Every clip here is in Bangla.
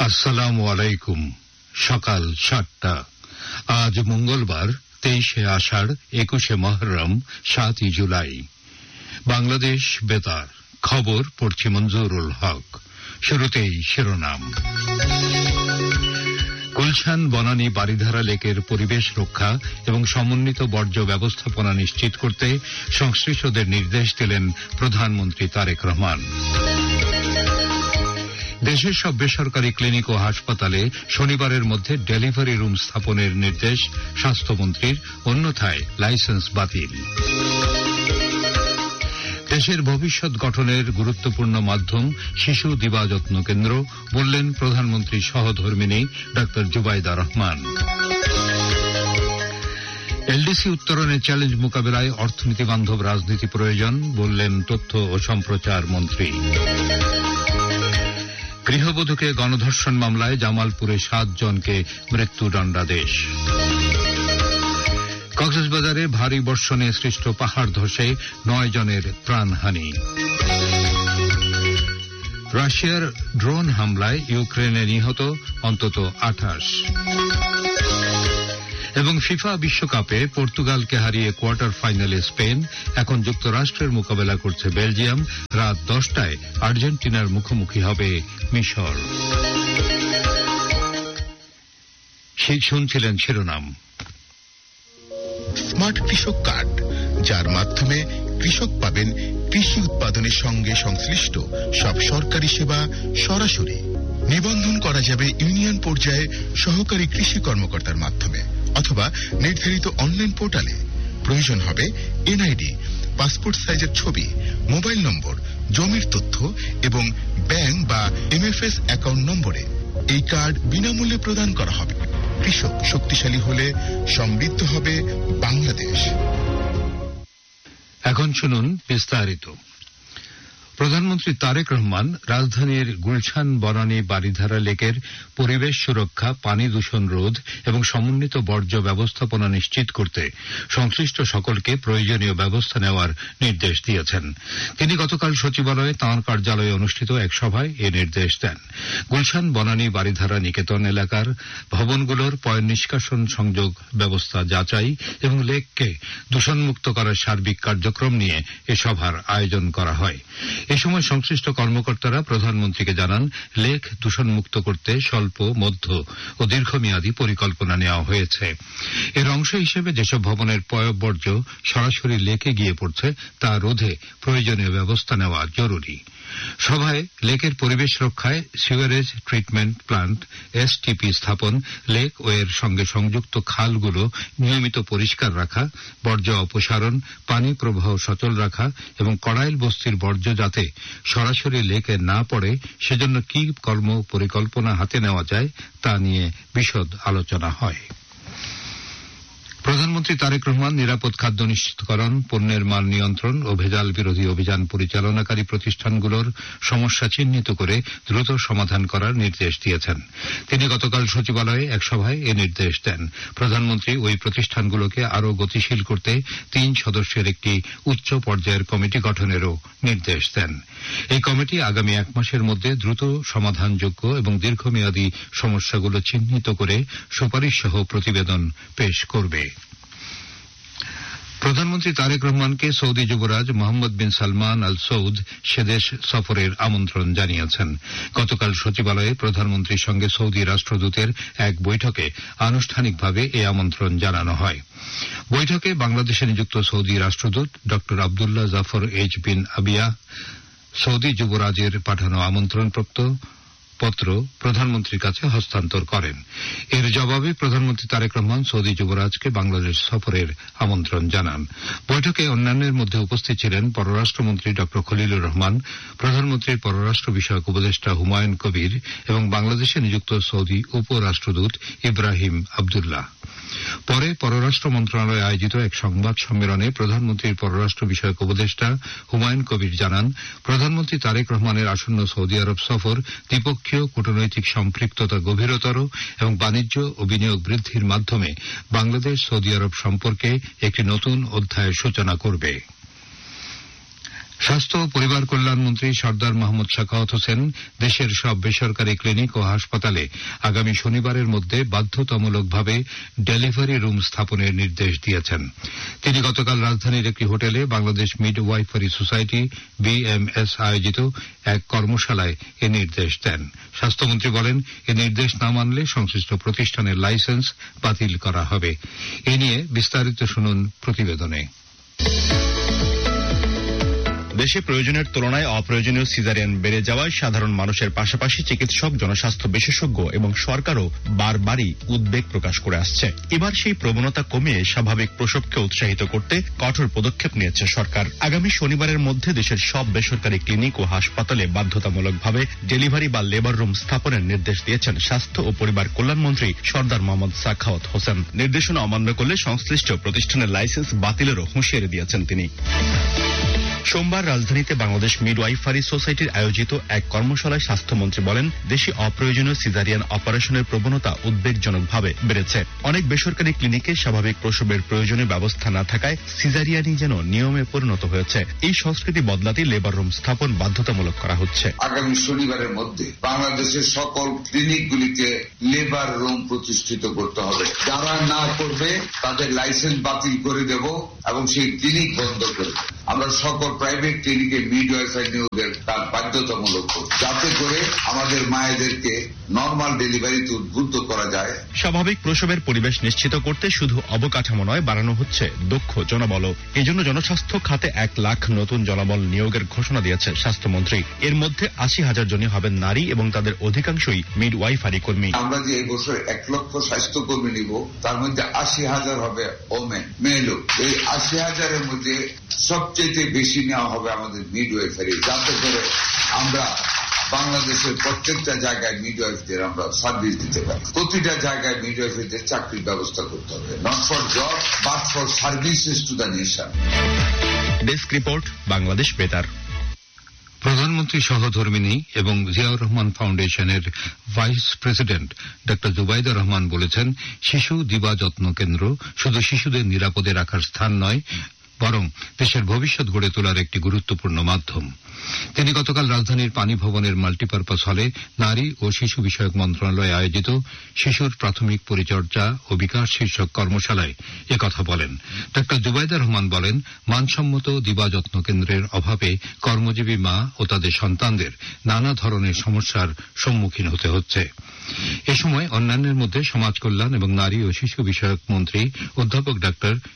আসসালামু আলাইকুম। সকাল 7টা। আজ মঙ্গলবার 23শে আষাঢ়, 21শে মহররম, 7ই জুলাই। বাংলাদেশ বেতার খবর পড়ছি মঞ্জুরুল হক। শুরুতেই শিরোনাম। গুলশান বনানী বারিধারা লেকের পরিবেশ রক্ষা এবং সমন্বিত বর্জ্য ব্যবস্থাপনা নিশ্চিত করতে সংশ্লিষ্টদের নির্দেশ দিলেন প্রধানমন্ত্রী তারেক রহমান। দেশের সব বেসরকারি ক্লিনিক ও হাসপাতালে শনিবারের মধ্যে ডেলিভারি রুম স্থাপনের নির্দেশ স্বাস্থ্যমন্ত্রীর, অন্যথায় লাইসেন্স বাতিল। দেশের ভবিষ্যৎ গঠনের গুরুত্বপূর্ণ মাধ্যম শিশু দিবাযত্ন কেন্দ্র, বললেন প্রধানমন্ত্রী সহধর্মিণী ডা জুবাইদা রহমান। এলডিসি উত্তরণের চ্যালেঞ্জ মোকাবেলায় অর্থনীতি বান্ধব রাজনীতি প্রয়োজন, বললেন তথ্য ও সম্প্রচার মন্ত্রী। গৃহবধূকে গণধর্ষণ মামলায় জামালপুরে 7 জনকে মৃত্যুদণ্ডাদেশ। কক্সবাজারে ভারী বর্ষণে সৃষ্ট পাহাড় ধসে 9 জনের প্রাণহানি। রাশিয়ার ড্রোন হামলায় ইউক্রেনে নিহত অন্তত 28। এবং ফিফা বিশ্বকাপে পর্তুগালকে হারিয়ে কোয়ার্টার ফাইনালে স্পেন, এখন যুক্তরাষ্ট্রের মোকাবেলা করছে বেলজিয়াম। রাত 10টায় আর্জেন্টিনার মুখোমুখি হবে মিশর। শুনছিলেন শিরোনাম। স্মার্ট কৃষক কার্ড, যার মাধ্যমে কৃষক পাবেন কৃষি উৎপাদনের সঙ্গে সংশ্লিষ্ট সব সরকারি সেবা সরাসরি। নিবন্ধন করা যাবে ইউনিয়ন পর্যায়ে সহকারী কৃষি কর্মকর্তার মাধ্যমে অথবা নির্ধারিত অনলাইন পোর্টালে। প্রয়োজন হবে এনআইডি, পাসপোর্ট সাইজের ছবি, মোবাইল নম্বর, জমির তথ্য এবং ব্যাংক বা এমএফএস অ্যাকাউন্ট নম্বরে। এই কার্ড বিনামূল্যে প্রদান করা হবে। কৃষক শক্তিশালী হলে সমৃদ্ধ হবে বাংলাদেশ। এখন শুনুন বিস্তারিত। প্রধানমন্ত্রী তারেক রহমান রাজধানীর গুলশান বনানী বারিধারা লেকের পরিবেশ সুরক্ষা, পানি দূষণ রোধ এবং সমন্বিত বর্জ্য ব্যবস্থাপনা নিশ্চিত করতে সংশ্লিষ্ট সকলকে প্রয়োজনীয় ব্যবস্থা নেওয়ার নির্দেশ দিয়েছেন। তিনি গতকাল সচিবালয়ে তাঁর কার্যালয়ে অনুষ্ঠিত এক সভায় এ নির্দেশ দেন। গুলশান বনানী বারিধারা নিকেতন এলাকার ভবনগুলোর পয় নিষ্কাশন সংযোগ ব্যবস্থা যাচাই এবং লেককে দূষণমুক্ত করার সার্বিক কার্যক্রম নিয়ে এ সভার আয়োজন করা হয়। এ সময় সংশ্লিষ্ট কর্মকর্তারা প্রধানমন্ত্রীকে জানান, লেক দূষণমুক্ত করতে স্বল্প, মধ্য ও দীর্ঘমেয়াদী পরিকল্পনা নেওয়া হয়েছে। এর অংশ হিসেবে যেসব ভবনের পয়ঃবর্জ্য সরাসরি লেকে গিয়ে পড়ছে তা রোধে প্রয়োজনীয় ব্যবস্থা নেওয়া জরুরি। সভায় লেকের পরিবেশ রক্ষায় সিওয়ারেজ ট্রিটমেন্ট প্লান্ট এসটিপি স্থাপন, লেক ও এর সঙ্গে সংযুক্ত খালগুলো নিয়মিত পরিষ্কার রাখা, বর্জ্য অপসারণ, পানি প্রবাহ সচল রাখা এবং কড়াইল বস্তির বর্জ্য যাতে সরাসরি লেকে না পড়ে সেজন্য কি কর্ম পরিকল্পনা হাতে নেওয়া যায় তা নিয়ে বিশদ আলোচনা হয়। প্রধানমন্ত্রী তারেক রহমান নিরাপদ খাদ্য নিশ্চিতকরণ, পণ্যের মান নিয়ন্ত্রণ ও ভেজাল বিরোধী অভিযান পরিচালনাকারী প্রতিষ্ঠানগুলোর সমস্যা চিহ্নিত করে দ্রুত সমাধান করার নির্দেশ দিয়েছেন। তিনি গতকাল সচিবালয়ে এক সভায় এ নির্দেশ দেন। প্রধানমন্ত্রী ওই প্রতিষ্ঠানগুলোকে আরও গতিশীল করতে 3 সদস্যের একটি উচ্চ পর্যায়ের কমিটি গঠনেরও নির্দেশ দেন। এই কমিটি আগামী 1 মাসের মধ্যে দ্রুত সমাধানযোগ্য এবং দীর্ঘমেয়াদী সমস্যাগুলো চিহ্নিত করে সুপারিশ সহ প্রতিবেদন পেশ করবে। প্রধানমন্ত্রী তারেক রহমানকে সৌদি যুবরাজ মোহাম্মদ বিন সালমান আল সৌদ সেদেশ সফরের আমন্ত্রণ জানিয়েছেন। গতকাল সচিবালয়ে প্রধানমন্ত্রীর সঙ্গে সৌদি রাষ্ট্রদূতের এক বৈঠকে আনুষ্ঠানিকভাবে এ আমন্ত্রণ জানানো হয়। বৈঠকে বাংলাদেশে নিযুক্ত সৌদি রাষ্ট্রদূত ড আবদুল্লাহ জাফর এইচ বিন আবিয়া সৌদি যুবরাজের পাঠানো আমন্ত্রণপত্র প্রধানমন্ত্রীর কাছে হস্তান্তর করেন। এর জবাবে প্রধানমন্ত্রী তারেক রহমান সৌদি যুবরাজকে বাংলাদেশ সফরের আমন্ত্রণ জানান। বৈঠকে অন্যান্যের মধ্যে উপস্থিত ছিলেন পররাষ্ট্রমন্ত্রী ড খলিলুর রহমান, প্রধানমন্ত্রীর পররাষ্ট্র বিষয়ক উপদেষ্টা হুমায়ুন কবির এবং বাংলাদেশে নিযুক্ত সৌদি উপরাষ্ট্রদূত ইব্রাহিম আবদুল্লাহ। পরে পররাষ্ট্র মন্ত্রণালয়ে আয়োজিত এক সংবাদ সম্মেলনে প্রধানমন্ত্রীর পররাষ্ট্র বিষয়ক উপদেষ্টা হুমায়ুন কবির জানান, প্রধানমন্ত্রী তারেক রহমানের আসন্ন সৌদি আরব সফর দ্বিপক্ষীয় কূটনৈতিক সম্পৃক্ততা গভীরতর এবং বাণিজ্য ও বিনিয়োগ বৃদ্ধির মাধ্যমে বাংলাদেশ সৌদি আরব সম্পর্কে একটি নতুন অধ্যায়ের সূচনা করবে। স্বাস্থ্য ও পরিবার কল্যাণ মন্ত্রী সর্দার মোহাম্মদ সাখাওয়াত হোসেন দেশের সব বেসরকারি ক্লিনিক ও হাসপাতালে আগামী শনিবারের মধ্যে বাধ্যতামূলকভাবে ডেলিভারি রুম স্থাপনের নির্দেশ দিয়েছেন। তিনি গতকাল রাজধানীর একটি হোটেলে বাংলাদেশ মিডওয়াইফারি সোসাইটি BMS আয়োজিত এক কর্মশালায় এ নির্দেশ দেন। স্বাস্থ্যমন্ত্রী বলেন, এ নির্দেশ না মানলে সংশ্লিষ্ট প্রতিষ্ঠানের লাইসেন্স বাতিল করা হবে। এ নিয়ে বিস্তারিত শুনুন প্রতিবেদনে। দেশে প্রয়োজনের তুলনায় অপ্রয়োজনীয় সিজারিয়ান বেড়ে যাওয়ায় সাধারণ মানুষের পাশাপাশি চিকিৎসক, জনস্বাস্থ্য বিশেষজ্ঞ এবং সরকারও বারবারই উদ্বেগ প্রকাশ করে আসছে। এবার সেই প্রবণতা কমিয়ে স্বাভাবিক প্রসবকে উৎসাহিত করতে কঠোর পদক্ষেপ নিয়েছে সরকার। আগামী শনিবারের মধ্যে দেশের সব বেসরকারি ক্লিনিক ও হাসপাতালে বাধ্যতামূলকভাবে ডেলিভারি বা লেবার রুম স্থাপনের নির্দেশ দিয়েছেন স্বাস্থ্য ও পরিবার কল্যাণ মন্ত্রী সর্দার মোহাম্মদ সাখাওয়াত হোসেন। নির্দেশনা অমান্য করলে সংশ্লিষ্ট প্রতিষ্ঠানের লাইসেন্স বাতিলেরও হুঁশিয়ারি দিয়েছেন তিনি। সোমবার রাজধানীতে বাংলাদেশ মিডওয়াইফারি সোসাইটির আয়োজিত এক কর্মশালায় স্বাস্থ্যমন্ত্রী বলেন, দেশে অপ্রয়োজনীয় সিজারিয়ান অপারেশনের প্রবণতা উদ্বেগজনকভাবে বেড়েছে। অনেক বেসরকারি ক্লিনিকে স্বাভাবিক প্রসবের প্রয়োজনীয় ব্যবস্থা না থাকায় সিজারিয়ানই যেন নিয়মে পরিণত হয়েছে। এই সংস্কৃতি বদলাতে লেবার রুম স্থাপন বাধ্যতামূলক করা হচ্ছে। আগামী শনিবারের মধ্যে বাংলাদেশের সকল ক্লিনিকগুলিতে লেবার রুম প্রতিষ্ঠিত করতে হবে। যারা না করবে তাদের লাইসেন্স বাতিল করে দেব এবং সেই ক্লিনিক বন্ধ করে দেব। আমরা সকল প্রাইভেট ক্লিনিকে মিডওয়াইফারি নিয়োগের কাজ বাধ্যতামূলক করব, যাতে করে আমাদের মায়েদেরকে নর্মাল ডেলিভারিতে উদ্বুদ্ধ করা যায়। স্বাভাবিক প্রসবের পরিবেশ নিশ্চিত করতে শুধু অবকাঠামো নয়, বাড়ানো হচ্ছে দক্ষ জনবল। এই জন্য জনস্বাস্থ্য খাতে 1 লাখ নতুন জনবল নিয়োগের ঘোষণা দিয়েছে স্বাস্থ্যমন্ত্রী। এর মধ্যে 80,000 জনই হবেন নারী এবং তাদের অধিকাংশই মিডওয়াইফারি কর্মী। আমরা যে এই বছর 1 লক্ষ স্বাস্থ্যকর্মী নিব, তার মধ্যে 80,000 হবে ওমেন, মেয়ে লোক। এই 80,000-এর মধ্যে সবচেয়ে বেশি নেওয়া হবে আমাদের মিডওয়াইফারি, যাতে করে আমরা বাংলাদেশের প্রত্যেকটা জায়গায় মিডওয়াইফদের আমরা সার্ভিস দিতে পারি। প্রতিটা জায়গায় মিডওয়াইফদের চাকরির ব্যবস্থা করতে হবে, not for job but for services to the nation. Desk report, Bangladesh বেতার। প্রধানমন্ত্রী সহধর্মিণী এবং জিয়াউর রহমান ফাউন্ডেশনের ভাইস প্রেসিডেন্ট ড জুবাইদা রহমান বলেছেন, শিশু দিবা যত্ন কেন্দ্র শুধু শিশুদের নিরাপদে রাখার স্থান নয়, বরং দেশের ভবিষ্যৎ গড়ে তোলার একটি গুরুত্বপূর্ণ মাধ্যম। তিনি গতকাল রাজধানীর পানি ভবনের মাল্টিপারপাস হলে নারী ও শিশু বিষয়ক মন্ত্রণালয়ে আয়োজিত শিশুর প্রাথমিক পরিচর্যা ও বিকাশ শীর্ষক কর্মশালায় একথা বলেন। ড জুবাইদা রহমান বলেন, মানসম্মত দিবা যত্ন কেন্দ্রের অভাবে কর্মজীবী মা ও তাদের সন্তানদের নানা ধরনের সমস্যার সম্মুখীন হতে হচ্ছে। এ সময় অন্যান্যের মধ্যে সমাজ কল্যাণ এবং নারী ও শিশু বিষয়ক মন্ত্রী অধ্যাপক ড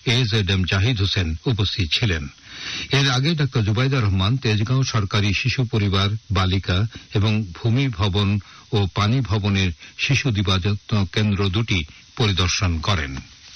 AZM জাহিদ হোসেন উপস্থিত ছিলেন। এর আগে ড জুবাইদা রহমান তেজগাঁও সরকারি শিশু পরিবার, বালিকা এবং ভূমি ভবন ও পানি ভবনের শিশু দিবাযত্ন কেন্দ্র দুটি পরিদর্শন করেন।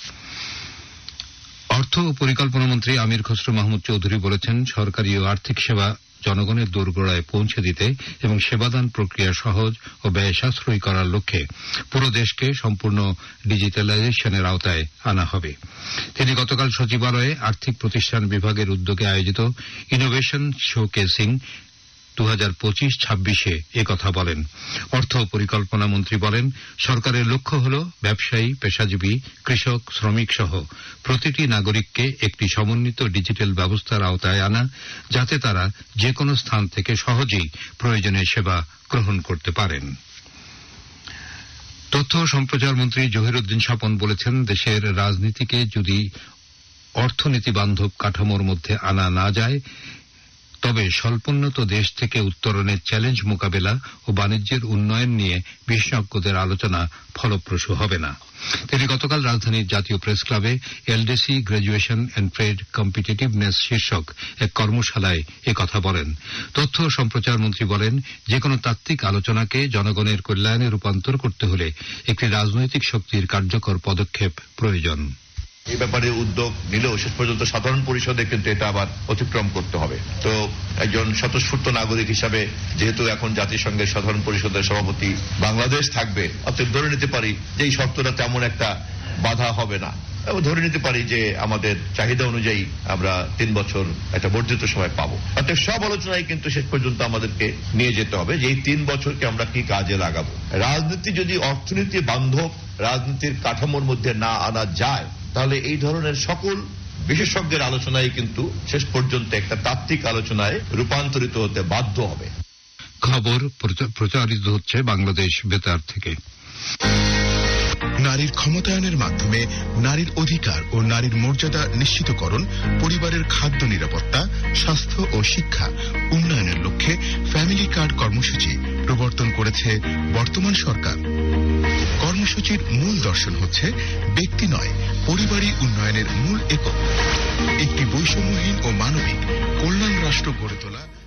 অর্থ ও পরিকল্পনা মন্ত্রী আমির খসরু মাহমুদ চৌধুরী বলেছেন, সরকারি ও আর্থিক সেবা জনগণের দোরগোড়ায় পৌঁছে দিতে এবং সেবাদান প্রক্রিয়া সহজ ও ব্যয় সাশ্রয়ী করার লক্ষ্যে পুরো দেশকে সম্পূর্ণ ডিজিটালাইজেশনের আওতায় আনা হবে। তিনি গতকাল সচিবালয়ে আর্থিক প্রতিষ্ঠান বিভাগের উদ্যোগে আয়োজিত ইনোভেশন শোকেসিং 2025-26 একথা বলেন। অর্থ ও পরিকল্পনা মন্ত্রী বলেন, সরকারের লক্ষ্য হল ব্যবসায়ী, পেশাজীবী, কৃষক, শ্রমিক সহ প্রতিটি নাগরিককে একটি সমন্বিত ডিজিটাল ব্যবস্থার আওতায় আনা, যাতে তারা যে কোনো স্থান থেকে সহজেই প্রয়োজনীয় সেবা গ্রহণ করতে পারেন। তথ্য ও সম্প্রচার মন্ত্রী জহিরুদ্দিন স্বপন বলেছেন, দেশের রাজনীতিকে যদি অর্থনীতি বান্ধব কাঠামোর মধ্যে আনা না যায়, তবে স্বল্পোন্নত দেশ থেকে উত্তরণের চ্যালেঞ্জ মোকাবেলা ও বাণিজ্যের উন্নয়ন নিয়ে বিশেষজ্ঞদের আলোচনা ফলপ্রসূ হবে না। তিনি গতকাল রাজধানীর জাতীয় প্রেস ক্লাবে LDC graduation and trade competitiveness শীর্ষক এক কর্মশালায় একথা বলেন। তথ্য ও সম্প্রচার মন্ত্রী বলেন, যে কোনো তাত্ত্বিক আলোচনাকে জনগণের কল্যাণে রূপান্তর করতে হলে একটি রাজনৈতিক শক্তির কার্যকর পদক্ষেপ প্রয়োজন। এই ব্যাপারে উদ্যোগ নিলেও শেষ পর্যন্ত সাধারণ পরিষদে কিন্তু এটা আবার অতিক্রম করতে হবে। তো একজন স্বতঃস্ফূর্ত নাগরিক হিসাবে যেহেতু এখন জাতিসংঘের সাধারণ পরিষদের সভাপতি বাংলাদেশ থাকবে, অতএব ধরে নিতে পারি যে এই শর্তটা তেমন একটা বাধা হবে না, এবং ধরে নিতে পারি যে আমাদের চাহিদা অনুযায়ী আমরা 3 বছর একটা বর্ধিত সময় পাবো। অর্থাৎ সব আলোচনায় কিন্তু শেষ পর্যন্ত আমাদেরকে নিয়ে যেতে হবে যে এই 3 বছরকে আমরা কি কাজে লাগাবো। রাজনীতি যদি অর্থনীতি বান্ধব রাজনীতির কাঠামোর মধ্যে না আনা যায়, তাহলে এই ধরনের সকল বিশেষজ্ঞের আলোচনায় কিন্তু শেষ পর্যন্ত একটা তাত্ত্বিক আলোচনায় রূপান্তরিত হতে বাধ্য হবে। খবর প্রচারিত হচ্ছে বাংলাদেশ বেতার থেকে। নারীর ক্ষমতায়নের মাধ্যমে নারীর অধিকার ও নারীর মর্যাদা নিশ্চিতকরণ, পরিবারের খাদ্য নিরাপত্তা, স্বাস্থ্য ও শিক্ষা উন্নয়নের লক্ষ্যে ফ্যামিলি কার্ড কর্মসূচি প্রবর্তন করেছে বর্তমান সরকার। কর্মসূচির মূল দর্শন হচ্ছে ব্যক্তি নয়, পরিবারই উন্নয়নের মূল একক। একটি বৈষম্যহীন ও মানবিক কল্যাণ রাষ্ট্র গড়ে তোলা।